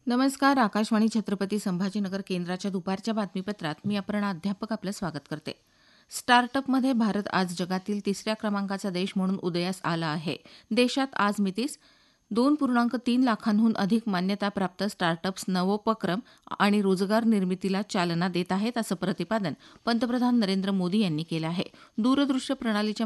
नमस्कार. आकाशवाणी छत्रपती संभाजीनगर केंद्राच्या दुपारच्या बातमीपत्रात मी अपर्णा अध्यापक आपलं स्वागत करते. स्टार्टअपमध्ये भारत आज जगातील तिसऱ्या क्रमांकाचा देश म्हणून उदयास आला आहे. देशात आज मितीस 2.3 लाखांहून अधिक मान्यताप्राप्त स्टार्टअप्स नवोपक्रम आणि रोजगार निर्मितीला चालना देत आहेत, असं प्रतिपादन पंतप्रधान नरेंद्र मोदी यांनी केलं आहे. दूरदृश्य प्रणालीच्या